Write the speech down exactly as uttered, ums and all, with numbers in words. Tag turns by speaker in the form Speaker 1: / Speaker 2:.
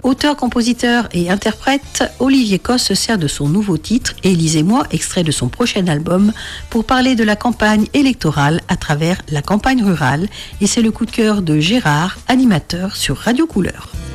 Speaker 1: Auteur, compositeur et interprète, Olivier Cosse se sert de son nouveau titre « Élisez-moi », extrait de son prochain album, pour parler de la campagne électorale à travers la campagne rurale. Et c'est le coup de cœur de Gérard, animateur sur Radio Couleur.